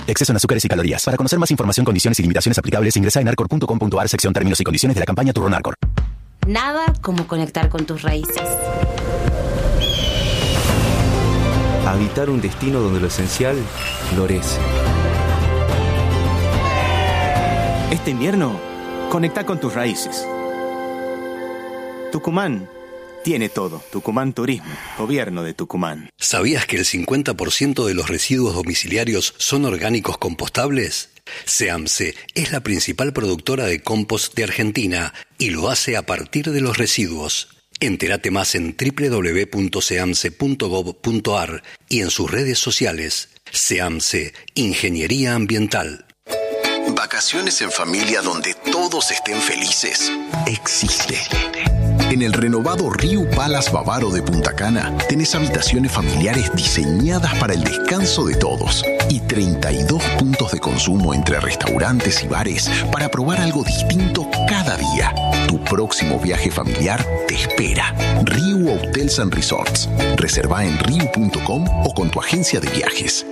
Exceso en azúcares y calorías. Para conocer más información, condiciones y limitaciones aplicables, ingresa en arcor.com.ar, sección términos y condiciones de la campaña Turrón Arcor. Nada como conectar con tus raíces. Habitar un destino donde lo esencial florece. Este invierno, conecta con tus raíces. Tucumán tiene todo. Tucumán Turismo, Gobierno de Tucumán. ¿Sabías que el 50% de los residuos domiciliarios son orgánicos compostables? SEAMSE es la principal productora de compost de Argentina y lo hace a partir de los residuos. Entérate más en www.seamse.gov.ar y en sus redes sociales. SEAMSE, Ingeniería Ambiental. Vacaciones en familia donde todos estén felices. Existe. En el renovado Riu Palace Bavaro de Punta Cana tenés habitaciones familiares diseñadas para el descanso de todos y 32 puntos de consumo entre restaurantes y bares para probar algo distinto cada día. Tu próximo viaje familiar te espera. Riu Hotels and Resorts. Reserva en riu.com o con tu agencia de viajes.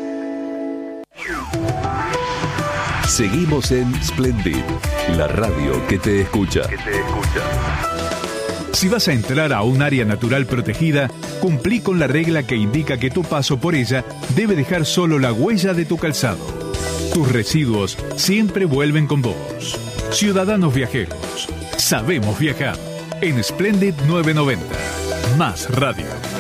Seguimos en Splendid, la radio que te escucha. Si vas a entrar a un área natural protegida, cumplí con la regla que indica que tu paso por ella debe dejar solo la huella de tu calzado. Tus residuos siempre vuelven con vos. Ciudadanos viajeros, sabemos viajar. En Splendid 990, más radio.